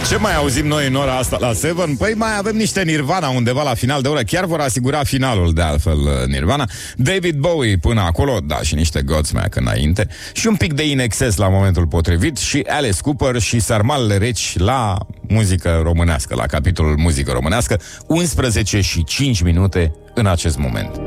Ce mai auzim noi în ora asta la Seven? Păi mai avem niște Nirvana undeva la final de oră. Chiar vor asigura finalul, de altfel, Nirvana. David Bowie până acolo, da, și niște Godsmack înainte. Și un pic de In Excess la momentul potrivit. Și Alice Cooper și sarmalele reci la muzică românească, la capitolul muzică românească. 11 și 5 minute în acest moment.